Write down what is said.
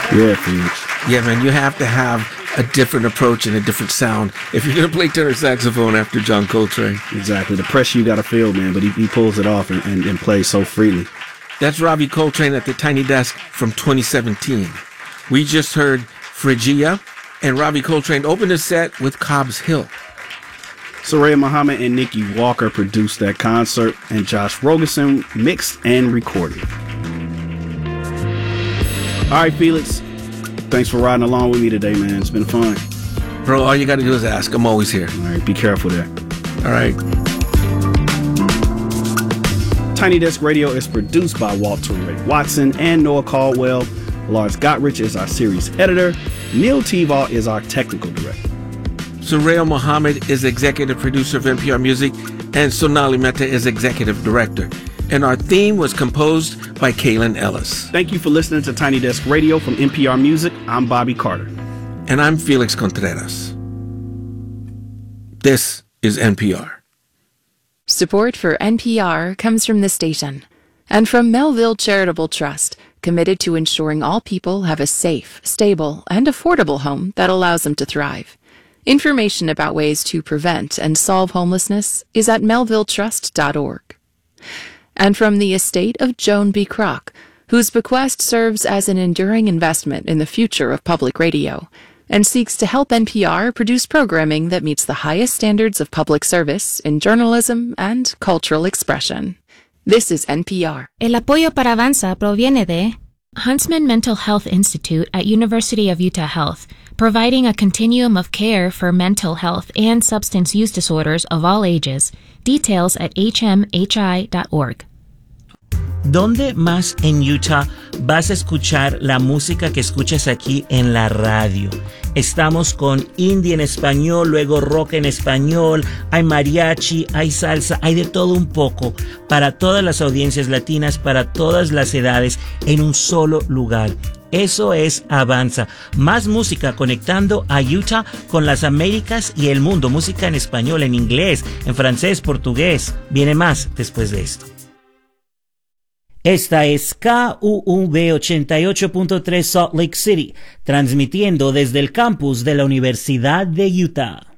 Yeah, Felix. Yeah, man, you have to have a different approach and a different sound if you're going to play tenor saxophone after John Coltrane. Exactly. The pressure you got to feel, man, but he pulls it off and plays so freely. That's Ravi Coltrane at the Tiny Desk from 2017. We just heard Phrygia, and Ravi Coltrane opened his set with Cobb's Hill. Soraya Muhammad and Nikki Walker produced that concert, and Josh Rogerson mixed and recorded. All right, Felix. Thanks for riding along with me today, man. It's been fun. Bro, all you got to do is ask. I'm always here. All right, be careful there. All right. Tiny Desk Radio is produced by Walter Ray Watson and Noah Caldwell. Lars Gottrich is our series editor. Neil Tevall is our technical director. Soraya Muhammad is executive producer of NPR Music, and Sonali Mehta is executive director. And our theme was composed by Kaylin Ellis. Thank you for listening to Tiny Desk Radio from NPR Music. I'm Bobby Carter. And I'm Felix Contreras. This is NPR. Support for NPR comes from the station and from Melville Charitable Trust, committed to ensuring all people have a safe, stable, and affordable home that allows them to thrive. Information about ways to prevent and solve homelessness is at melvilletrust.org. And from the estate of Joan B. Kroc, whose bequest serves as an enduring investment in the future of public radio and seeks to help NPR produce programming that meets the highest standards of public service in journalism and cultural expression. This is NPR. El apoyo para Avanza proviene de Huntsman Mental Health Institute at University of Utah Health, providing a continuum of care for mental health and substance use disorders of all ages. Details at hmhi.org. ¿Dónde más en Utah vas a escuchar la música que escuchas aquí en la radio? Estamos con indie en español, luego rock en español, hay mariachi, hay salsa, hay de todo un poco, para todas las audiencias latinas, para todas las edades, en un solo lugar. Eso es Avanza. Más música conectando a Utah con las Américas y el mundo. Música en español, en inglés, en francés, portugués. Viene más después de esto. Esta es KUUB 88.3 Salt Lake City, transmitiendo desde el campus de la Universidad de Utah.